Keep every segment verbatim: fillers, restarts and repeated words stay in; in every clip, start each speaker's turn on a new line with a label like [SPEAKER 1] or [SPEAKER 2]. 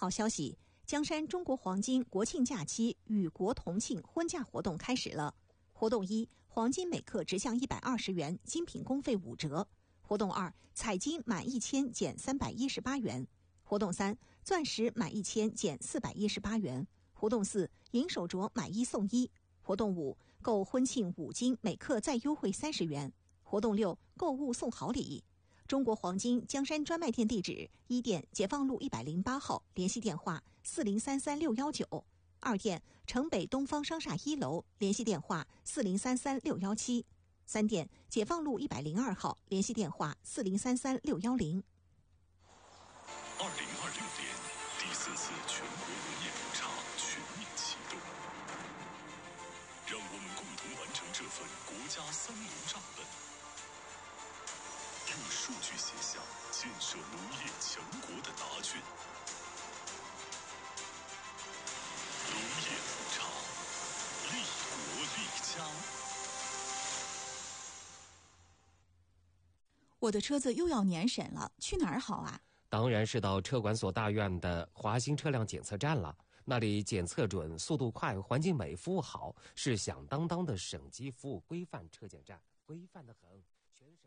[SPEAKER 1] 好消息，江山中国黄金国庆假期与国同庆婚嫁活动开始了。活动一，黄金每克直降一百二十元，精品工费五折。活动二，彩金满一千减三百一十八元。活动三，钻石满一千减四百一十八元。活动四，银手镯买一送一。活动五，购婚庆五金每克再优惠三十元。活动六，购物送好礼。中国黄金江山专卖店地址：一店解放路一百零八号，联系电话四零三三六一九；二店城北东方商厦一楼，联系电话四零三三六一七；三店解放路一百零二号，联系电话四零三三六一零。
[SPEAKER 2] 二零二六年第四次全国农业普查全面启动，让我们共同完成这份国家三农账本。用数据写下建设农业强国的答卷。农业普查，立国立家。
[SPEAKER 3] 我的车子又要年审了，去哪儿好啊？
[SPEAKER 4] 当然是到车管所大院的华兴车辆检测站了。那里检测准、速度快、环境美、服务好，是响当当的省级服务规范车检站，规范得很，全省。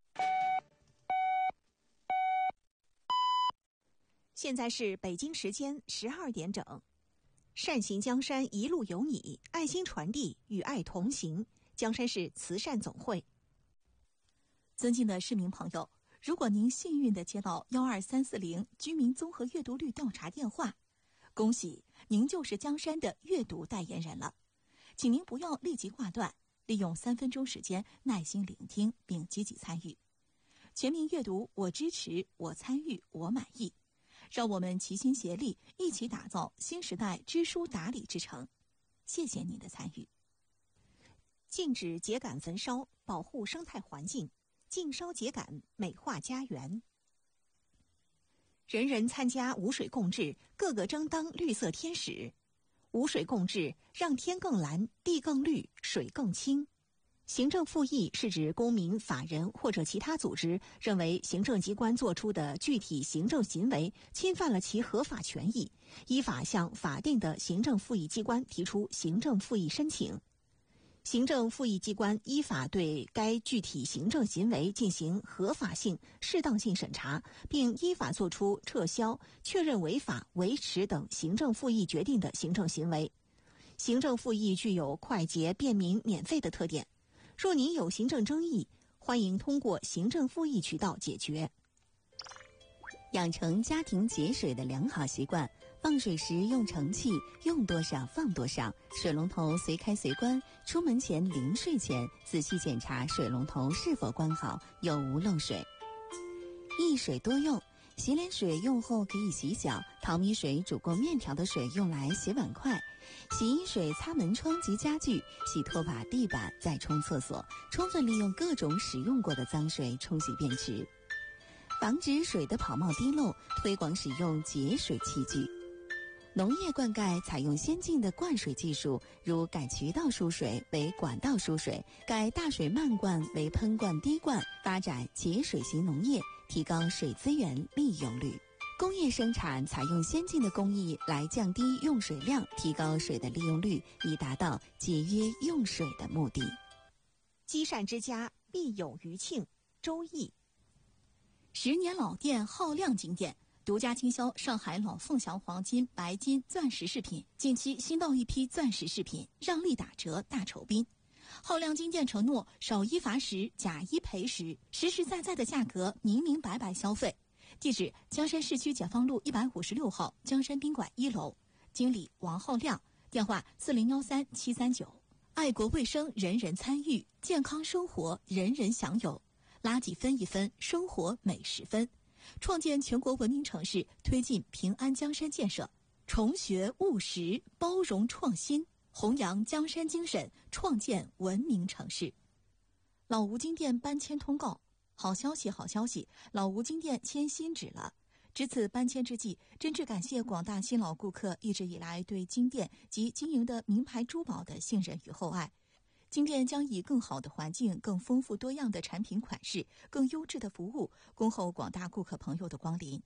[SPEAKER 1] 现在是北京时间十二点整。善行江山一路有你，爱心传递与爱同行。江山市慈善总会。
[SPEAKER 3] 尊敬的市民朋友，如果您幸运地接到幺二三四零居民综合阅读率调查电话，恭喜您就是江山的阅读代言人了。请您不要立即挂断，利用三分钟时间耐心聆听并积极参与。全民阅读，我支持，我参与，我满意。让我们齐心协力，一起打造新时代知书达理之城。谢谢您的参与。
[SPEAKER 1] 禁止秸秆焚烧，保护生态环境，禁烧秸秆，美化家园。人人参加无水共治，个个争当绿色天使。无水共治，让天更蓝，地更绿，水更清。行政复议是指公民、法人或者其他组织认为行政机关作出的具体行政行为侵犯了其合法权益，依法向法定的行政复议机关提出行政复议申请。行政复议机关依法对该具体行政行为进行合法性、适当性审查，并依法作出撤销、确认违法、维持等行政复议决定的行政行为。行政复议具有快捷、便民、免费的特点。若您有行政争议，欢迎通过行政复议渠道解决。
[SPEAKER 5] 养成家庭节水的良好习惯，放水时用盛器，用多少放多少，水龙头随开随关，出门前临睡前仔细检查水龙头是否关好，有无漏水。一水多用，洗脸水用后可以洗脚，淘米水煮过面条的水用来洗碗筷，洗衣水擦门窗及家具，洗拖把、地板，再冲厕所，充分利用各种使用过的脏水冲洗便池。防止水的跑冒滴漏，推广使用节水器具。农业灌溉采用先进的灌水技术，如改渠道输水为管道输水，改大水漫灌为喷灌滴灌，发展节水型农业，提高水资源利用率。工业生产采用先进的工艺来降低用水量，提高水的利用率，以达到节约用水的目的。
[SPEAKER 1] 积善之家必有余庆。周易。
[SPEAKER 3] 十年老店浩亮金店独家经销上海老凤祥黄金、白金、钻石饰品，近期新到一批钻石饰品，让利打折大酬宾。浩亮金店承诺少一罚十，假一赔十，实实在在的价格，明明白白消费。地址：江山市区解放路一百五十六号江山宾馆一楼，经理王浩亮，电话四零幺三七三九。爱国卫生，人人参与；健康生活，人人享有。垃圾分一分，生活每十分。创建全国文明城市，推进平安江山建设，重学务实，包容创新，弘扬江山精神，创建文明城市。老吴金店搬迁通告。好消息，好消息！老吴金店迁新址了。值此搬迁之际，真挚感谢广大新老顾客一直以来对金店及经营的名牌珠宝的信任与厚爱。金店将以更好的环境、更丰富多样的产品款式、更优质的服务，恭候广大顾客朋友的光临。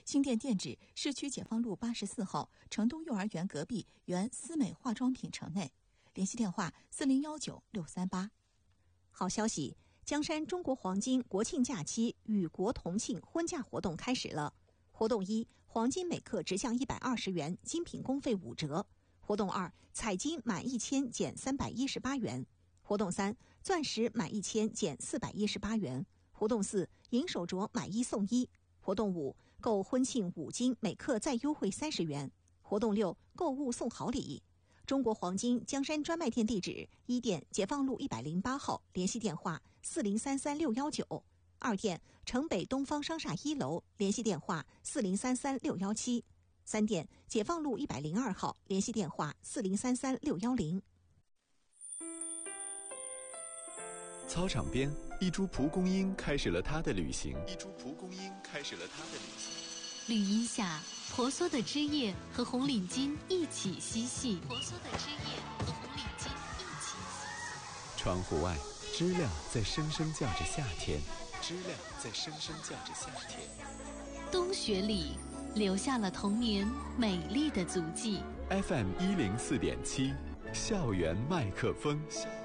[SPEAKER 3] 新店店址市区解放路八十四号城东幼儿园隔壁原思美化妆品城内，联系电话四零幺九六三八。
[SPEAKER 1] 好消息，江山中国黄金国庆假期与国同庆婚嫁活动开始了。活动一，黄金每克直降一百二十元，精品工费五折。活动二，彩金满一千减三百一十八元。活动三，钻石满一千减四百一十八元。活动四，银手镯买一送一。活动五，购婚庆五金每克再优惠三十元。活动六，购物送好礼。中国黄金江山专卖店地址：一店解放路一百零八号，联系电话四零三三六幺九；二店城北东方商厦一楼，联系电话四零三三六幺七；三店解放路一百零二号，联系电话四零三三六幺零。
[SPEAKER 6] 操场边，一株蒲公英开始了它的旅行。一株蒲公英开始了它的旅行。
[SPEAKER 7] 绿荫下，婆娑的枝叶和红领巾一起嬉戏。婆娑的枝叶和红领巾一起嬉戏。
[SPEAKER 6] 窗户外，知了在声声叫着夏天。知了在声声叫着夏天。
[SPEAKER 7] 冬雪里，留下了童年美丽的足迹。
[SPEAKER 6] F M 一零四点七，校园麦克风。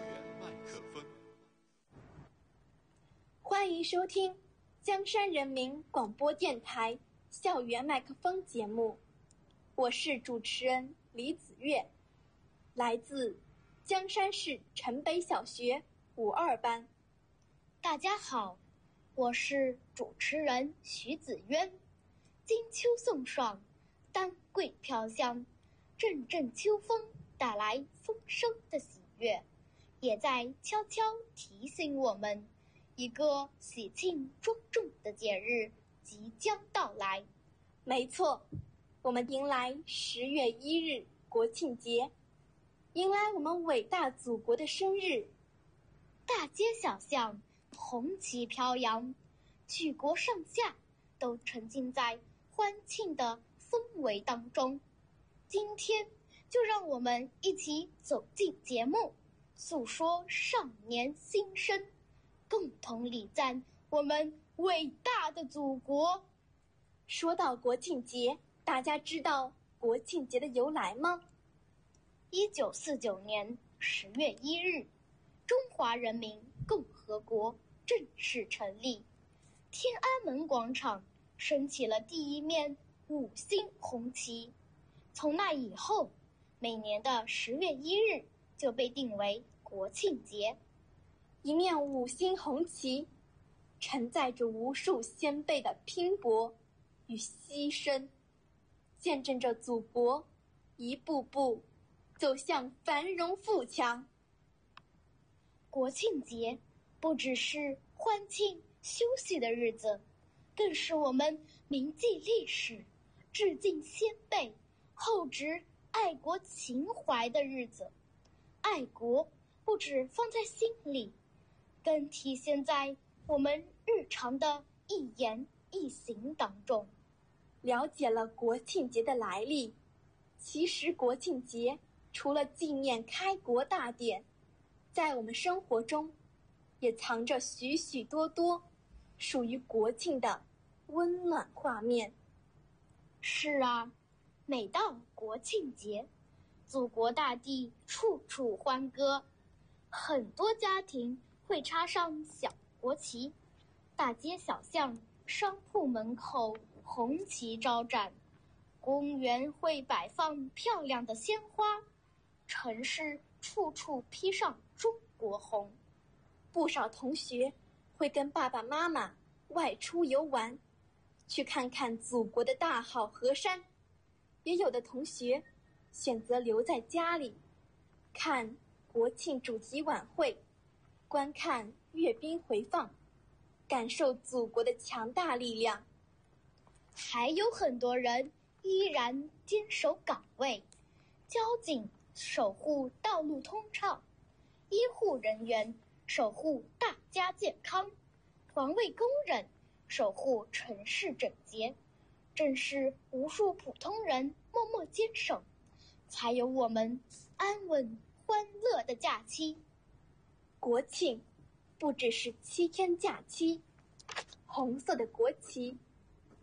[SPEAKER 8] 欢迎收听江山人民广播电台校园麦克风节目，我是主持人李子月，来自江山市城北小学五二班。
[SPEAKER 9] 大家好，我是主持人徐子渊。金秋送爽，丹桂飘香，阵阵秋风带来丰收的喜悦，也在悄悄提醒我们，一个喜庆庄重的节日即将到来。
[SPEAKER 8] 没错，我们迎来十月一日国庆节，迎来我们伟大祖国的生日。
[SPEAKER 9] 大街小巷红旗飘扬，举国上下都沉浸在欢庆的氛围当中。今天就让我们一起走进节目，诉说少年心声，共同礼赞我们伟大的祖国。
[SPEAKER 8] 说到国庆节，大家知道国庆节的由来吗？
[SPEAKER 9] 一九四九年十月一日，中华人民共和国正式成立，天安门广场升起了第一面五星红旗。从那以后，每年的十月一日就被定为国庆节。
[SPEAKER 8] 一面五星红旗，承载着无数先辈的拼搏与牺牲，见证着祖国一步步走向繁荣富强。
[SPEAKER 9] 国庆节不只是欢庆休息的日子，更是我们铭记历史、致敬先辈、厚植爱国情怀的日子。爱国不只放在心里，更体现在我们日常的一言一行当中。
[SPEAKER 8] 了解了国庆节的来历，其实国庆节除了纪念开国大典，在我们生活中也藏着许许多多属于国庆的温暖画面。
[SPEAKER 9] 是啊，每到国庆节，祖国大地处处欢歌，很多家庭会插上小国旗，大街小巷、商铺门口红旗招展，公园会摆放漂亮的鲜花，城市处处披上中国红。
[SPEAKER 8] 不少同学会跟爸爸妈妈外出游玩，去看看祖国的大好河山。也有的同学选择留在家里，看国庆主题晚会，观看阅兵回放，感受祖国的强大力量。
[SPEAKER 9] 还有很多人依然坚守岗位，交警守护道路通畅，医护人员守护大家健康，环卫工人守护城市整洁。正是无数普通人默默坚守，才有我们安稳欢乐的假期。
[SPEAKER 8] 国庆不只是七天假期，红色的国旗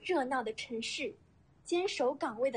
[SPEAKER 8] 热闹的城市，坚守岗位的